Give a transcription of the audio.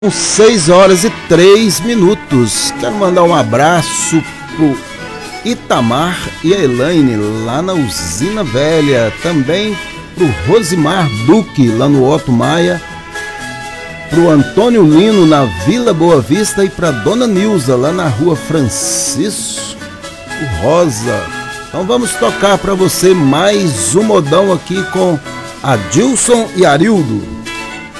6h03. Quero mandar um abraço pro Itamar e a Elaine lá na Usina Velha, também pro Rosimar Duque lá no Otto Maia, pro Antônio Lino na Vila Boa Vista e pra Dona Nilza lá na Rua Francisco Rosa. Então vamos tocar pra você mais um modão aqui com Adilson e Arildo.